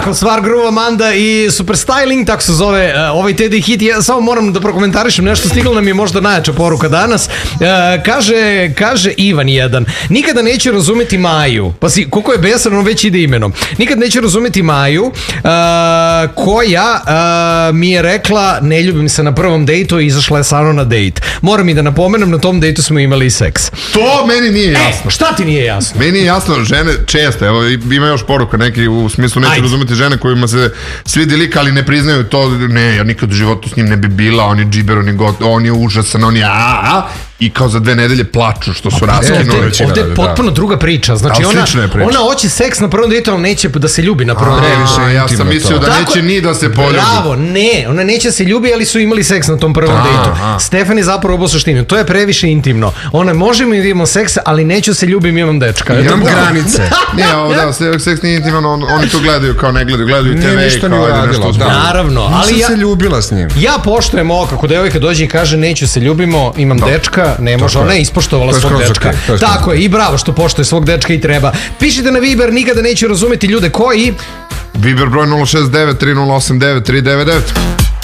Tako, Stvar Groove Amanda i Super Styling, tako se zove ovaj Teddy hit. Ja samo moram da prokomentarišem nešto, stigla nam je možda najjača poruka danas. Kaže Ivan jedan, nikada neće razumeti Maju, pa si, koliko je besan, on već ide imenom. Nikad neće razumeti Maju, koja mi je rekla ne ljubim se na prvom dejtu i izašla je sa mnom na dejt. Moram i da napomenem, na tom dejtu smo imali seks. To meni nije jasno. Šta ti nije jasno? Meni je jasno, žene često, evo ima još poruka neki u smislu neće razumeti žene kojima se svidi lik, ali ne priznaju to, ne, ja nikad u životu s njim ne bi bila, on je džiber, on je užasan, on je i kao za 2 nedelje plaču što su raskinuli. Ovde je potpuno druga priča. Znači ona hoće seks na prvom dejtu, ali neće da se ljubi na prvom dejtu. Ja sam mislio da neće ni da se poljubi. Bravo, ne, ona neće se ljubi, ali su imali seks na tom prvom dejtu. Stefan je zapravo obo suštinu. To je previše intimno. Ona, možemo da imamo seks, ali neću se ljubim, imam dečka. Imam granice. Ne, ovo da, seks nije intiman, oni to gledaju kao ne gledaju TV. Nije ništa ni uradilo. Naravno. Nisam se ljubila s njim. Ja poštujem ovo kako devojka dođe i kaže neću se ljubimo, imam dečka, ne može, ona je ispoštovala svog dečka. Tako je, i bravo što poštuje svog dečka i treba. Pišite na Viber, nikada neću razumeti ljude koji... Viber broj 069 3089 399.